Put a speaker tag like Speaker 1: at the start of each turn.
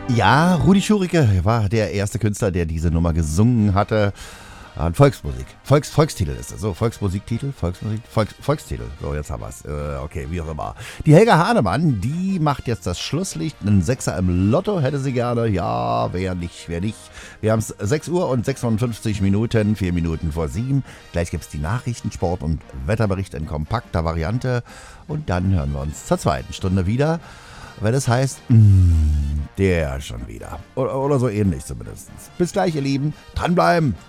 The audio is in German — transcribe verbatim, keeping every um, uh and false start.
Speaker 1: Ja, Rudi Schurike war der erste Künstler, der diese Nummer gesungen hatte. An Volksmusik. Volks, Volkstitel ist das. So, Volksmusiktitel? Volksmusik? Volks, Volkstitel. So, jetzt haben wir es. Äh, okay, wie auch immer. Die Helga Hahnemann, die macht jetzt das Schlusslicht. Einen Sechser im Lotto hätte sie gerne. Ja, wer nicht, wer nicht. Wir haben es sechs Uhr und sechsundfünfzig Minuten, vier Minuten vor sieben. Gleich gibt es die Nachrichten, Sport und Wetterbericht in kompakter Variante. Und dann hören wir uns zur zweiten Stunde wieder. Wenn es heißt, mh, der schon wieder. Oder, oder so ähnlich zumindest. Bis gleich, ihr Lieben. Dranbleiben.